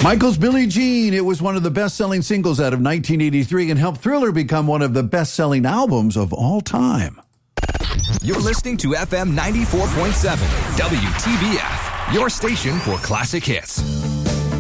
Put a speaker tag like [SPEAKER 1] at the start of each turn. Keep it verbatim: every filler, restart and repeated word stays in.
[SPEAKER 1] Michael's Billie Jean. It was one of the best-selling singles out of nineteen eighty-three and helped Thriller become one of the best-selling albums of all time.
[SPEAKER 2] You're listening to F M ninety-four point seven, W T B F, your station for classic hits.